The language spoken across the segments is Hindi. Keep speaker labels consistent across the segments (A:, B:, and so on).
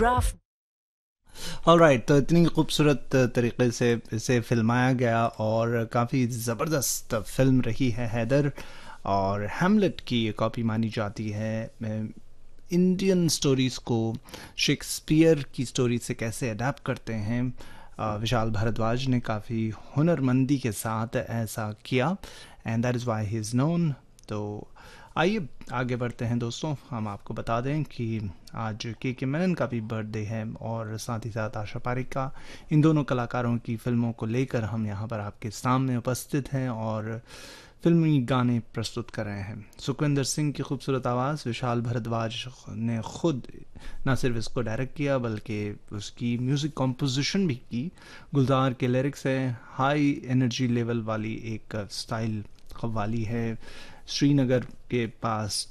A: photograph.
B: ऑलराइट, तो इतनी खूबसूरत तरीके से इसे फिल्माया गया और काफ़ी ज़बरदस्त फिल्म रही है हैदर। और हैमलेट की ये कॉपी मानी जाती है। इंडियन स्टोरीज़ को शेक्सपियर की स्टोरी से कैसे अडेप्ट करते हैं, विशाल भारद्वाज ने काफ़ी हुनरमंदी के साथ ऐसा किया, and that is why he is known. तो आइए आगे बढ़ते हैं दोस्तों। हम आपको बता दें कि आज के मेनन का भी बर्थडे है और साथ ही साथ आशा पारिक का। इन दोनों कलाकारों की फिल्मों को लेकर हम यहाँ पर आपके सामने उपस्थित हैं और फिल्मी गाने प्रस्तुत कर रहे हैं। सुखविंदर सिंह की खूबसूरत आवाज़, विशाल भारद्वाज ने खुद न सिर्फ इसको डायरेक्ट किया बल्कि उसकी म्यूज़िक कंपोजिशन भी की। गुलजार के लिरिक्स है, हाई एनर्जी लेवल वाली एक स्टाइल कव्वाली है। श्रीनगर के पास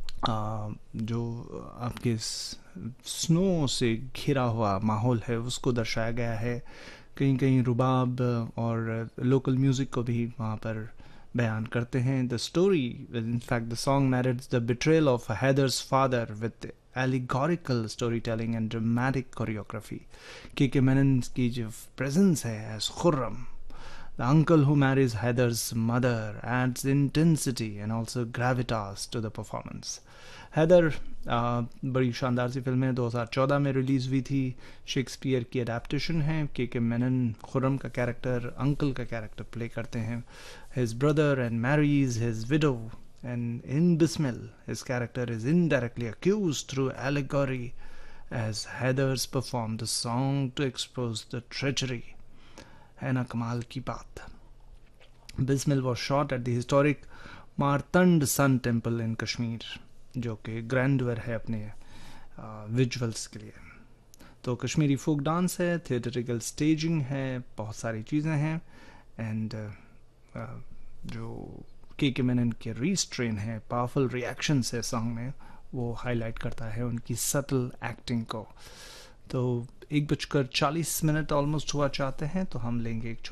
B: जो आपके स्नो से घिरा हुआ माहौल है उसको दर्शाया गया है। कहीं कहीं रुबाब और लोकल म्यूज़िक को भी वहाँ पर बयान करते हैं। The story, in fact the song narrates the betrayal of Heather's father with allegorical storytelling and dramatic choreography. के मेनन की जो प्रेजेंस है as Khurram, the uncle who marries Heather's mother, adds intensity and also gravitas to the performance. Haider बड़ी शानदार सी फिल्म है, 2014 में रिलीज़ हुई थी। शेक्सपियर की अडेप्टेशन है। के मेनन खुर्रम का कैरेक्टर, अंकल का कैरेक्टर प्ले करते हैं। His brother and Mary's his window, and in Bismil his character is indirectly accused through allegory as Heathers perform the song to expose the treachery. है ना कमाल की बात। Bismil was shot at the historic Martand Sun Temple in Kashmir, जो कि ग्रैंडवर है अपने विजुअल्स के लिए। तो कश्मीरी फोक डांस है, थिएटरिकल स्टेजिंग है, बहुत सारी चीज़ें हैं। एंड जो के मेनन के रीस्ट्रेन है, पावरफुल रिएक्शंस है सॉन्ग में, वो हाईलाइट करता है उनकी सटल एक्टिंग को। तो 1:40 ऑलमोस्ट हुआ चाहते हैं, तो हम लेंगे एक